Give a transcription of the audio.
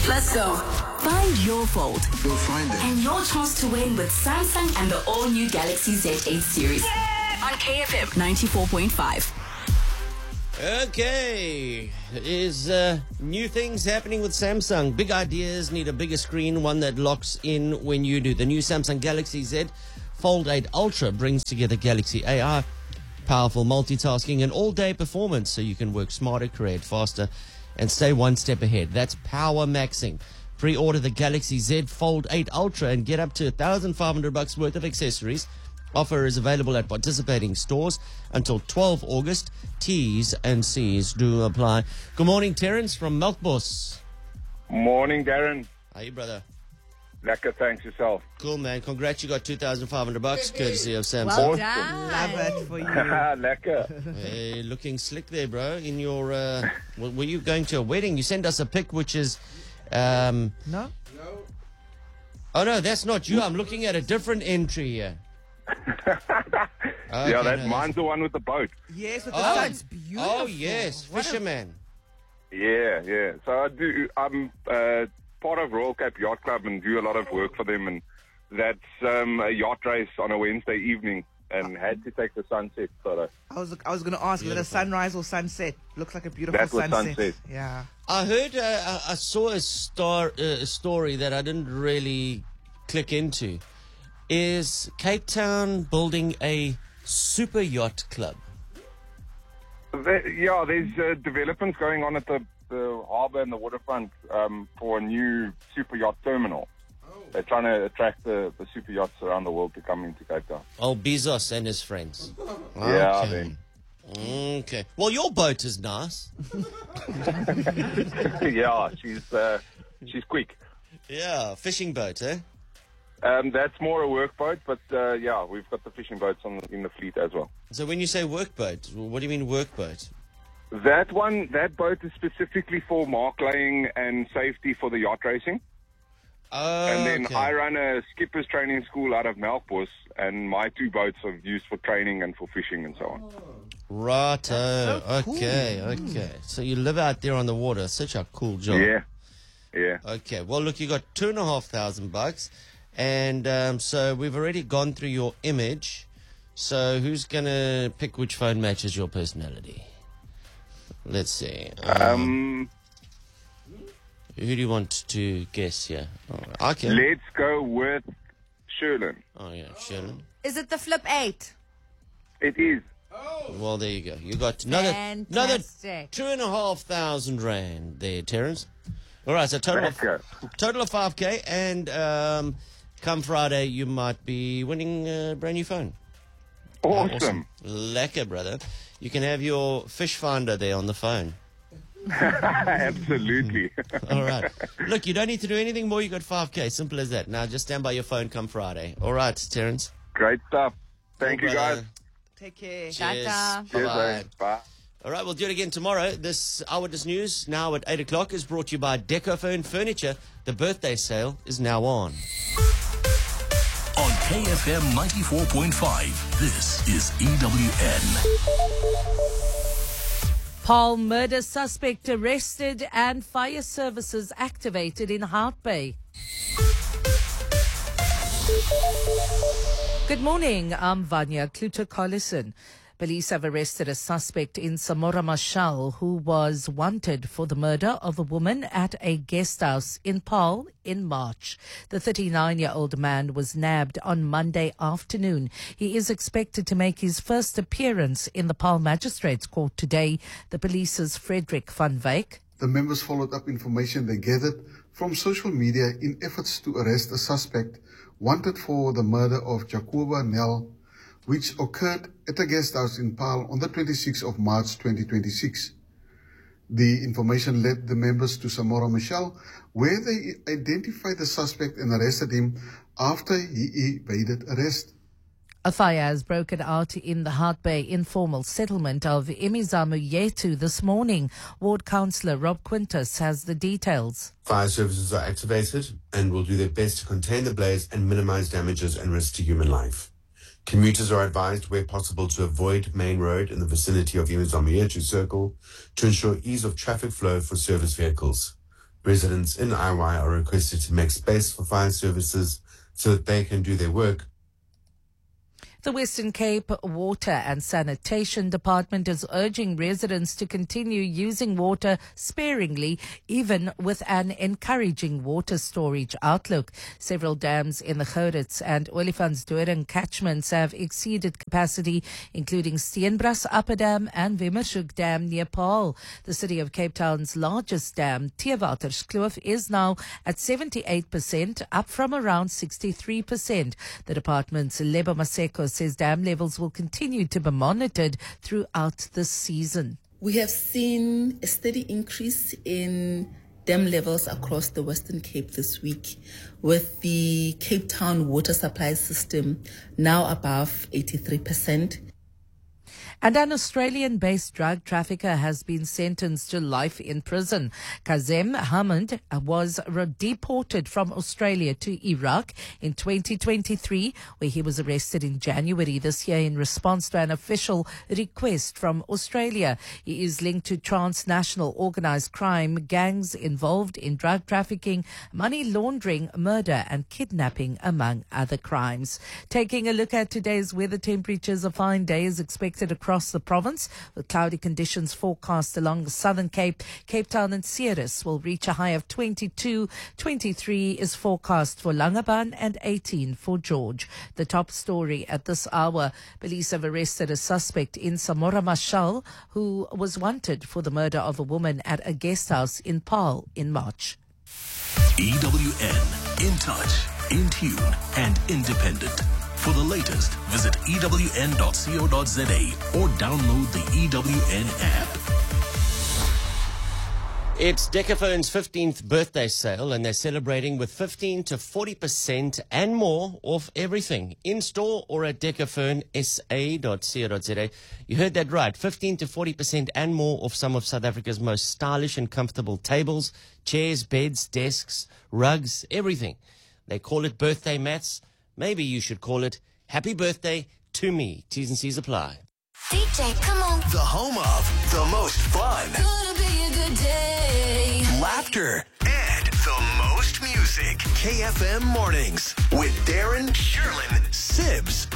Let's go. Find your fold. You'll find it. And your chance to win with Samsung and the all-new Galaxy Z8 series. On KFM 94.5. Okay, there's new things happening with Samsung. Big ideas need a bigger screen, one that locks in when you do. The new Samsung Galaxy Z Fold 8 Ultra brings together Galaxy AI, powerful multitasking, and all-day performance so you can work smarter, create faster, and stay one step ahead. That's power maxing. Pre-order the Galaxy Z Fold 8 Ultra and get up to $1,500 worth of accessories. Offer is available at participating stores until 12 August. T's and C's do apply. Good morning, Terence from Melkbos. Morning, Darren. How are you, brother? Lekker, thanks yourself. Cool, man. Congrats, you got $2,500 courtesy of Samsung. Well done. Love it for you. Lekker. Hey, looking slick there, bro. In your, were you going to a wedding? You sent us a pic, which is, No? oh no, that's not you. I'm looking at a different entry here. Okay, Yeah, no, mine's the one with the boat. Yes, with the sun. It's beautiful. Oh yes, What a- fisherman. Yeah. So I'm part of Royal Cape Yacht Club and do a lot of work for them. And that's a yacht race on a Wednesday evening and had to take the sunset photo. I was going to ask, is it a sunrise or sunset? Looks like a beautiful That was sunset. sunset. Yeah. I heard, I saw a story that I didn't really click into. Is Cape Town building a super yacht club? There's developments going on at the harbour and the waterfront for a new super yacht terminal. They're trying to attract the super yachts around the world to come into Cape Town. Oh, Bezos and his friends. Yeah, Okay. then. Okay. Well, your boat is nice. Yeah, she's quick. Yeah, fishing boat, eh? That's more a work boat, but yeah, we've got the fishing boats in the fleet as well. So when you say work boat, what do you mean work boat? That boat is specifically for mark laying and safety for the yacht racing. Oh, And then okay. I run a skipper's training school out of Melkbos, and my two boats are used for training and for fishing and so on. Righto. Okay. So you live out there on the water. Such a cool job. Yeah. Okay. Well, look, you got $2,500, and so we've already gone through your image. So who's gonna pick which phone matches your personality? Let's see. Who do you want to guess here? Oh, I can. Let's go with Sherlin. Oh yeah, Sherlin. Is it the Flip 8? It is. Well, there you go. You got another Fantastic. R2,500 there, Terence. All right, so total of Lekker. $5,000, and come Friday you might be winning a brand new phone. Awesome. Lekker, brother. You can have your fish finder there on the phone. Absolutely. All right. Look, you don't need to do anything more. You got $5,000. Simple as that. Now just stand by your phone come Friday. All right, Terence. Great stuff. Thank Cool, you, guys. brother. Take care. Cheers. Tata. Cheers, Bye-bye. mate. Bye. All right, we'll do it again tomorrow. This Eyewitness News, now at 8 o'clock, is brought to you by Decophone Furniture. The birthday sale is now on. On KFM 94.5, this is EWN. Paarl murder suspect arrested and fire services activated in Hout Bay. Good morning, I'm Vanya Kluter-Collison. Police have arrested a suspect in Samora Machel who was wanted for the murder of a woman at a guest house in Paarl in March. The 39-year-old man was nabbed on Monday afternoon. He is expected to make his first appearance in the Paarl Magistrates Court today. The police's Frederick van Wyk. The members followed up information they gathered from social media in efforts to arrest a suspect wanted for the murder of Jacoba Nel, which occurred at a guest house in Paarl on the 26th of March 2026. The information led the members to Samora Machel, where they identified the suspect and arrested him after he evaded arrest. A fire has broken out in the Hout Bay informal settlement of Imizamu Yetu this morning. Ward Councillor Rob Quintus has the details. Fire services are activated and will do their best to contain the blaze and minimize damages and risk to human life. Commuters are advised where possible to avoid Main Road in the vicinity of Imizamu Yetu Circle to ensure ease of traffic flow for service vehicles. Residents in IY are requested to make space for fire services so that they can do their work. The Western Cape Water and Sanitation Department is urging residents to continue using water sparingly, even with an encouraging water storage outlook. Several dams in the Gourits and Olifantsdoring catchments have exceeded capacity, including Steenbras Upper Dam and Wimmershoek Dam near Paarl. The City of Cape Town's largest dam, Theewaterskloof, is now at 78%, up from around 63%. The department's Lebo Maseko says dam levels will continue to be monitored throughout the season. We have seen a steady increase in dam levels across the Western Cape this week, with the Cape Town water supply system now above 83%. And an Australian-based drug trafficker has been sentenced to life in prison. Kazem Hamid was deported from Australia to Iraq in 2023, where he was arrested in January this year in response to an official request from Australia. He is linked to transnational organised crime gangs involved in drug trafficking, money laundering, murder and kidnapping, among other crimes. Taking a look at today's weather temperatures, a fine day is expected across the province, with cloudy conditions forecast along the Southern Cape. Cape Town and Ceres will reach a high of 22. 23 is forecast for Langebaan and 18 for George. The top story at this hour: police have arrested a suspect in Samora Machel who was wanted for the murder of a woman at a guest house in Paarl in March. EWN, in touch, in tune and independent. For the latest, visit ewn.co.za or download the EWN app. It's Decaphone's 15th birthday sale, and they're celebrating with 15 to 40% and more off everything, in-store or at decaphoneSA.co.za. You heard that right, 15 to 40% and more off some of South Africa's most stylish and comfortable tables, chairs, beds, desks, rugs, everything. They call it birthday mats. Maybe you should call it Happy Birthday to Me. T's and C's apply. DJ, come on. The home of the most fun, Gonna be a good day. laughter, and the most music. KFM Mornings with Darren, Sherlin, Sibs,